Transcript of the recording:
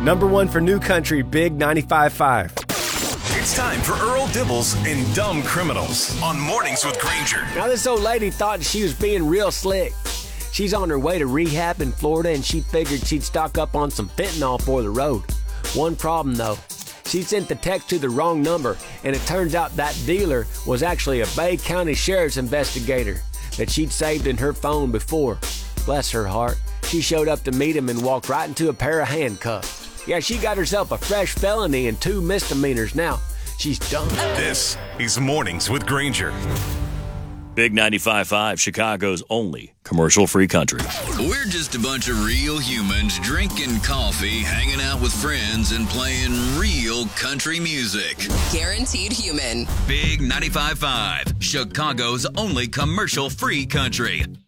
Number one for new country, Big 95.5. It's time for Earl Dibbles and Dumb Criminals on Mornings with Granger. Now, this old lady thought she was being real slick. She's on her way to rehab in Florida, and she figured she'd stock up on some fentanyl for the road. One problem, though. She sent the text to the wrong number, and it turns out that dealer was actually a Bay County Sheriff's investigator that she'd saved in her phone before. Bless her heart. She showed up to meet him and walked right into a pair of handcuffs. Yeah, she got herself a fresh felony and 2 misdemeanors now. She's done. This is Mornings with Granger. Big 95.5, Chicago's only commercial-free country. We're just a bunch of real humans drinking coffee, hanging out with friends, and playing real country music. Guaranteed human. Big 95.5, Chicago's only commercial-free country.